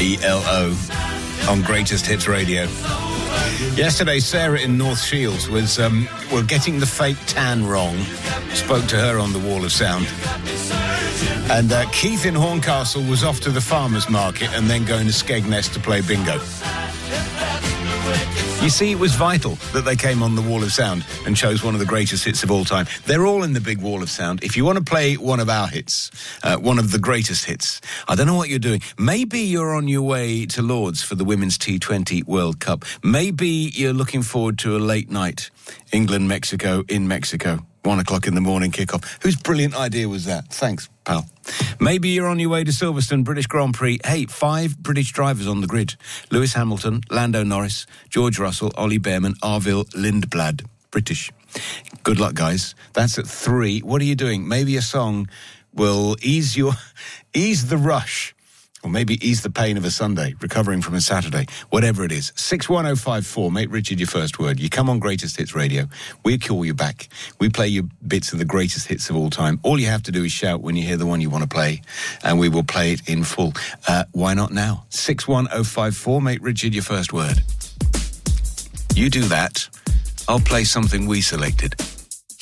ELO on Greatest Hits Radio. Yesterday, Sarah in North Shields was getting the fake tan wrong. Spoke to her on the Wall of Sound. And Keith in Horncastle was off to the farmer's market and then going to Skegness to play bingo. You see, it was vital that they came on the Wall of Sound and chose one of the greatest hits of all time. They're all in the big Wall of Sound. If you want to play one of our hits, one of the greatest hits, I don't know what you're doing. Maybe you're on your way to Lord's for the Women's T20 World Cup. Maybe you're looking forward to a late night England-Mexico in Mexico. 1 o'clock in the morning kickoff. Whose brilliant idea was that? Thanks, pal. Maybe you're on your way to Silverstone British Grand Prix. Hey, 5 British drivers on the grid. Lewis Hamilton, Lando Norris, George Russell, Ollie Behrman, Arvil Lindblad. British. Good luck, guys. That's at 3. What are you doing? Maybe a song will ease the rush. Or maybe ease the pain of a Sunday, recovering from a Saturday, whatever it is. 61054, make Richard your first word. You come on Greatest Hits Radio. We call you back. We play you bits of the greatest hits of all time. All you have to do is shout when you hear the one you want to play, and we will play it in full. Why not now? 61054, make Richard your first word. You do that. I'll play something we selected.